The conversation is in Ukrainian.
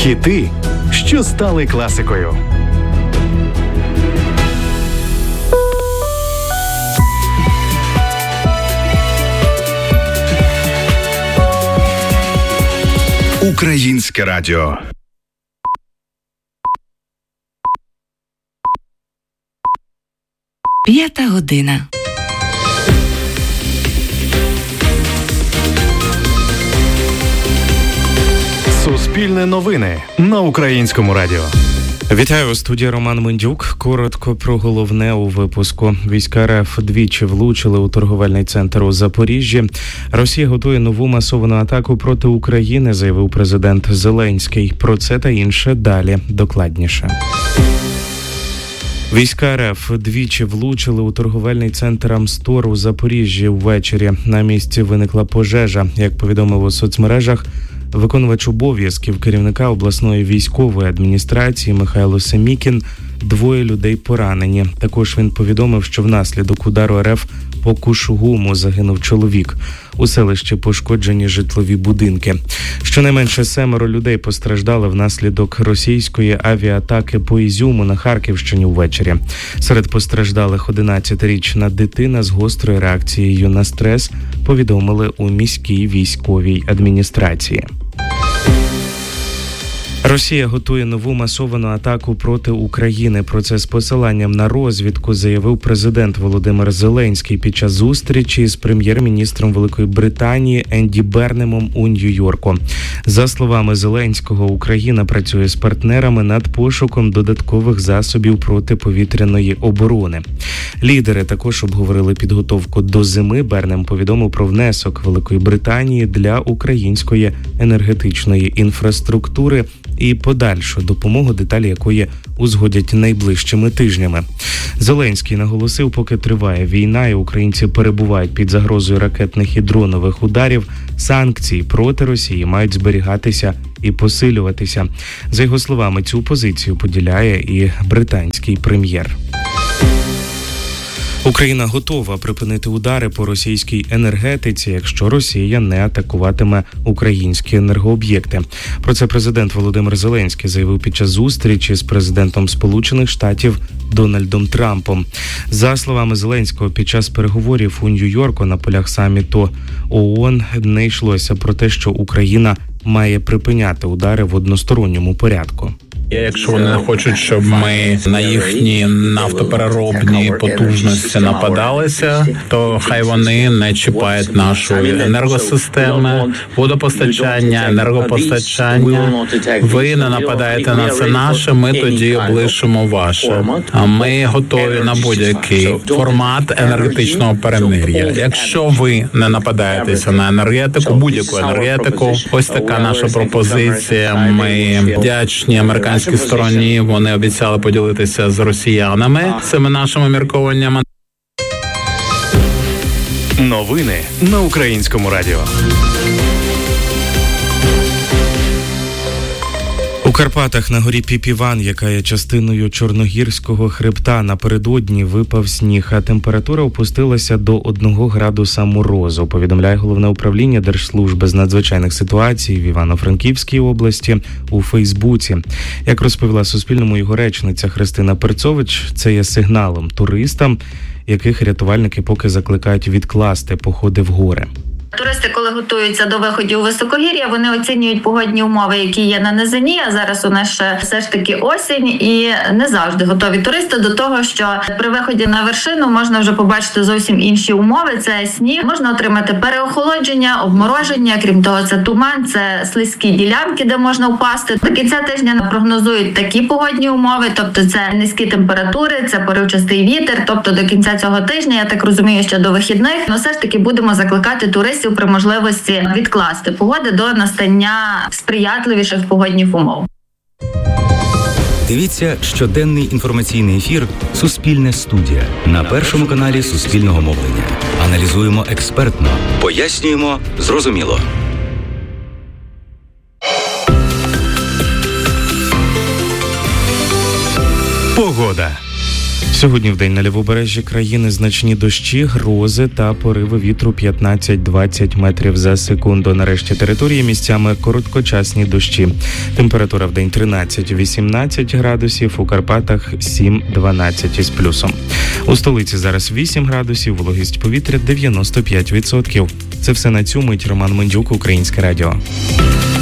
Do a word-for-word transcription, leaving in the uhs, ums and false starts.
Хіти, що стали класикою. Українське радіо. П'ята година. Суспільне новини на Українському радіо. Вітаю, у студії Роман Мендюк. Коротко про головне у випуску. Війська РФ двічі влучили у торговельний центр у Запоріжжі. Росія готує нову масовану атаку проти України, заявив президент Зеленський. Про це та інше далі докладніше. Війська РФ двічі влучили у торговельний центр Амстор у Запоріжжі ввечері. На місці виникла пожежа. Як повідомив у соцмережах виконувач обов'язків керівника обласної військової адміністрації Михайло Семікін, двоє людей поранені. Також він повідомив, що внаслідок удару РФ по Кушугуму загинув чоловік. У селищі пошкоджені житлові будинки. Щонайменше семеро людей постраждали внаслідок російської авіаатаки по Ізюму на Харківщині ввечері. Серед постраждалих одинадцятирічна дитина з гострою реакцією на стрес, повідомили у міській військовій адміністрації. Росія готує нову масовану атаку проти України. Про це з посиланням на розвідку заявив президент Володимир Зеленський під час зустрічі з прем'єр-міністром Великої Британії Енді Бернемом у Нью-Йорку. За словами Зеленського, Україна працює з партнерами над пошуком додаткових засобів протиповітряної оборони. Лідери також обговорили підготовку до зими. Бернем повідомив про внесок Великої Британії для української енергетичної інфраструктури і подальшу допомогу, деталі якої узгодять найближчими тижнями. Зеленський наголосив, поки триває війна і українці перебувають під загрозою ракетних і дронових ударів, санкції проти Росії мають зберігатися і посилюватися. За його словами, цю позицію поділяє і британський прем'єр. Україна готова припинити удари по російській енергетиці, якщо Росія не атакуватиме українські енергооб'єкти. Про це президент Володимир Зеленський заявив під час зустрічі з президентом Сполучених Штатів Дональдом Трампом. За словами Зеленського, під час переговорів у Нью-Йорку на полях саміту ООН не йшлося про те, що Україна має припиняти удари в односторонньому порядку. Якщо вони не хочуть, щоб ми на їхні нафтопереробні потужності нападалися, то хай вони не чіпають нашої енергосистеми, водопостачання, енергопостачання. Ви не нападаєте на це наше, ми тоді облишимо ваше. А ми готові на будь-який формат енергетичного перемир'я. Якщо ви не нападаєтеся на енергетику, будь-яку енергетику, ось така наша пропозиція. Ми вдячні американським стороні, вони обіцяли поділитися з росіянами цими нашими міркуваннями. Новини на Українському радіо. У Карпатах на горі Піпіван, яка є частиною Чорногірського хребта, напередодні випав сніг, а температура опустилася до одного градуса морозу, повідомляє Головне управління Держслужби з надзвичайних ситуацій в Івано-Франківській області у Фейсбуці. Як розповіла Суспільному його речниця Христина Перцович, це є сигналом туристам, яких рятувальники поки закликають відкласти походи в гори. Туристи, коли готуються до виходів у високогір'я, вони оцінюють погодні умови, які є на низині, а зараз у нас ще все ж таки осінь, і не завжди готові туристи до того, що при виході на вершину можна вже побачити зовсім інші умови. Це сніг, можна отримати переохолодження, обмороження, крім того, це туман, це слизькі ділянки, де можна впасти. До кінця тижня прогнозують такі погодні умови, тобто це низькі температури, це поривчастий вітер, тобто до кінця цього тижня, я так розумію, що до вихідних, але все ж таки будемо закликати туристів при можливості відкласти погоди до настання сприятливіших погодних умов. Дивіться щоденний інформаційний ефір «Суспільне студія» на Першому каналі Суспільного мовлення. Аналізуємо експертно, пояснюємо зрозуміло. Погода. Сьогодні в день на лівобережжі країни значні дощі, грози та пориви вітру п'ятнадцять-двадцять метрів за секунду. Нарешті території місцями короткочасні дощі. Температура в день тринадцять-вісімнадцять градусів, у Карпатах сім-дванадцять із плюсом. У столиці зараз вісім градусів, вологість повітря дев'яносто п'ять відсотків. Це все на цю мить. Роман Мендюк, Українське радіо.